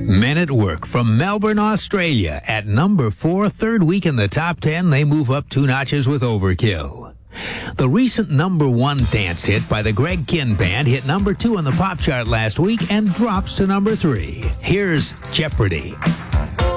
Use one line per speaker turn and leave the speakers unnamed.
Men at Work from Melbourne, Australia. At number 4, third week in the top 10, they move up 2 notches with Overkill. The recent number 1 dance hit by the Greg Kihn Band hit number 2 on the pop chart last week and drops to number 3. Here's Jeopardy!